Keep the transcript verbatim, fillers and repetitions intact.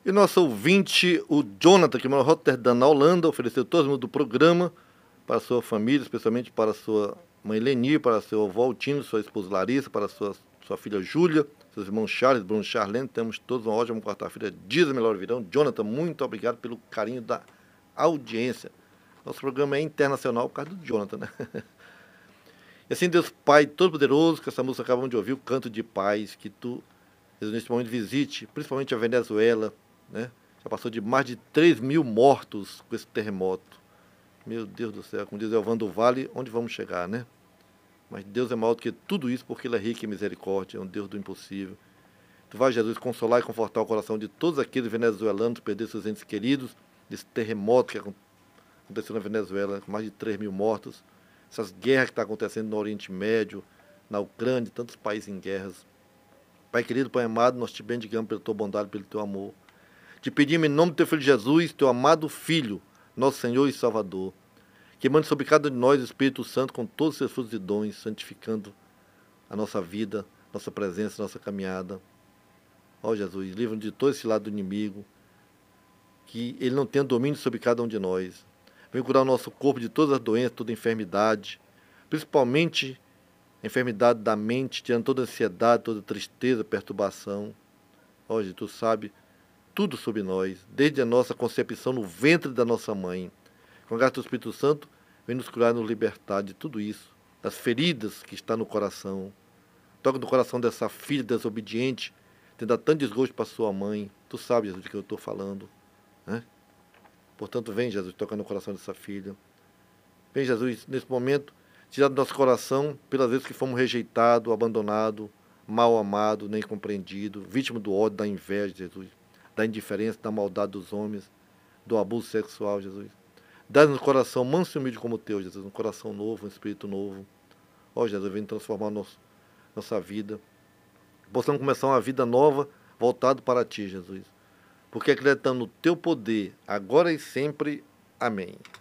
E nosso ouvinte, o Jonathan, que mora em Rotterdam, na Holanda, ofereceu todo mundo do programa para a sua família, especialmente para a sua mãe Leni, para seu avô Altino, sua esposa Larissa, para a sua, sua filha Júlia, seus irmãos Charles, Bruno, Charlene. Temos todos uma ótima quarta-feira. Dias melhor virão. Jonathan, muito obrigado pelo carinho da audiência. Nosso programa é internacional por causa do Jonathan, né? E assim, Deus Pai Todo-Poderoso, que essa música acabamos de ouvir, o canto de paz, que tu, Deus, neste momento visite, principalmente a Venezuela, né? Já passou de mais de três mil mortos com esse terremoto. Meu Deus do céu, como diz Elvando Vale, onde vamos chegar, né? Mas Deus é maior do que tudo isso, porque Ele é rico em misericórdia, é um Deus do impossível. Tu vai, Jesus, consolar e confortar o coração de todos aqueles venezuelanos que perderam seus entes queridos, desse terremoto que aconteceu na Venezuela, com mais de três mil mortos, essas guerras que estão acontecendo no Oriente Médio, na Ucrânia, tantos países em guerras. Pai querido, Pai amado, nós te bendigamos pela tua bondade, pelo teu amor. Te pedimos em nome do teu Filho Jesus, teu amado Filho, nosso Senhor e Salvador, que mande sobre cada um de nós o Espírito Santo com todos os seus frutos e dons, santificando a nossa vida, nossa presença, nossa caminhada. Ó Jesus, livra-nos de todo esse lado do inimigo, que ele não tenha domínio sobre cada um de nós. Vem curar o nosso corpo de todas as doenças, toda enfermidade, principalmente a enfermidade da mente, tirando toda a ansiedade, toda a tristeza, perturbação. Ó Jesus, tu sabe tudo sobre nós, desde a nossa concepção no ventre da nossa mãe. Com a graça do Espírito Santo, vem nos curar e nos libertar de tudo isso, das feridas que está no coração. Toca no coração dessa filha desobediente, tendo dado tanto desgosto para sua mãe. Tu sabes, Jesus, do que eu estou falando, né? Portanto, vem, Jesus, toca no coração dessa filha. Vem, Jesus, nesse momento, tirar do nosso coração pelas vezes que fomos rejeitados, abandonados, mal amados, nem compreendidos, vítima do ódio, da inveja, Jesus, da indiferença, da maldade dos homens, do abuso sexual, Jesus. Dá-nos um coração manso e humilde como o teu, Jesus, um coração novo, um espírito novo. Ó, Jesus, vem transformar nosso, nossa vida. Possamos começar uma vida nova, voltado para ti, Jesus. Porque acreditamos no teu poder, agora e sempre. Amém.